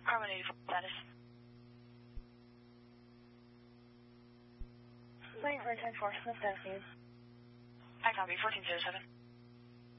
Carmen 84 status. Waiting for a 10-4, Smith Avenue. I copy 1407.